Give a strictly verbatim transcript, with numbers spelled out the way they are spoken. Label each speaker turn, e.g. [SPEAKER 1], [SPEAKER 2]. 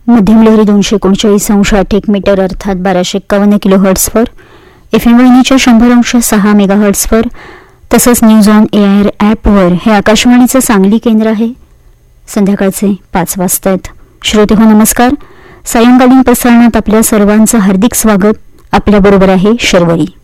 [SPEAKER 1] मध्यम लहरी दोनशे एकोणचाळीस अंश आठ एक मीटर अर्थात बाराशे एक्कावन्न किलो हर्ट्सवर, एफ एम वाहिनीच्या शंभर अंश सहा मेगा हर्ट्सवर, तसंच न्यूज ऑन एआर ॲपवर हे आकाशवाणीचं सांगली केंद्र आहे. संध्याकाळचे पाच वाजता आहेत. श्रोते हो नमस्कार. सायंकालीन प्रसारणात आपल्या सर्वांचं हार्दिक स्वागत. आपल्याबरोबर आहे शर्वरी.